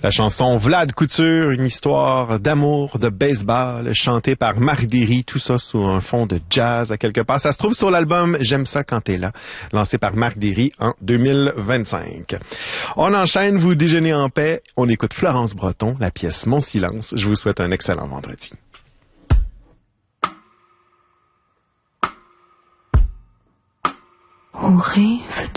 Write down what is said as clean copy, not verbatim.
La chanson Vlad Couture, une histoire d'amour, de baseball, chantée par Marc Derry, tout ça sous un fond de jazz à quelque part. Ça se trouve sur l'album J'aime ça quand t'es là, lancé par Marc Derry en 2025. On enchaîne, vous déjeunez en paix, on écoute Florence Breton, la pièce Mon silence. Je vous souhaite un excellent vendredi. On rêve